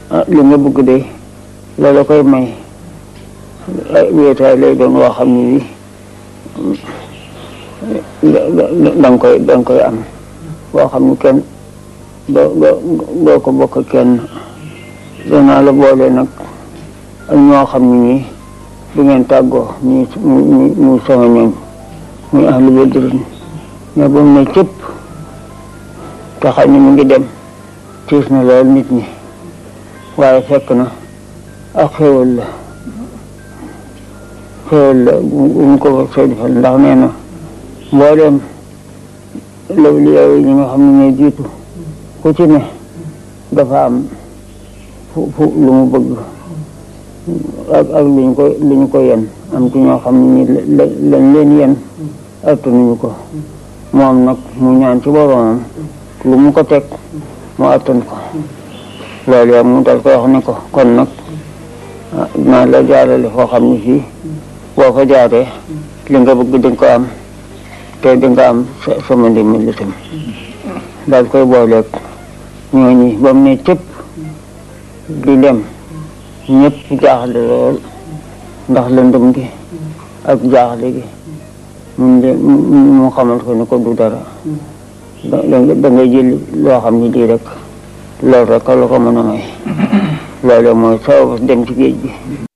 li nga bëgg de loolu koy may wéetaay lay doon woo xam ne bi danga koy am boo xam ne kenn doo ko bokk kenn. danaa la boole nag ak ñoo xam ne nii du ngeen tàggoo muy sama ñoom muy ahlu badrin mais ba mu ne cëpp te xam ne mu ngi dem tiis na lool nit ñi waaye fekk na ak xéwal la mu ko soo defal ndax nee na mbooleem lawliyaa yi ñi nga xam ne ñooy jiitu ku ci ne dafa am fu lu mu bëgg ak lu ñu ko yen am ci ñoo xam ne ñi lañ leen yen attanuñu ko moom nag mu ñaan ci boroomam lu mu ko teg mu attan ko loolu yow mu dal koy wax ne ko kon nag dinaa la jaarale foo xam ne fii boo fa jaaree li nga bëgg dinga ko am te dinga am sama ndimbal itam daal koy booleeg ñooñi ba mu ne cëpp di dem ñëpp jaaxle lool ndax lëndëm gi ak jaaxle gi mu xamal ko ne ko du dara da ngay jëli loo xam ne lii rek loolu rek la ko mën a may loolu mooy sabab dem ci géej gi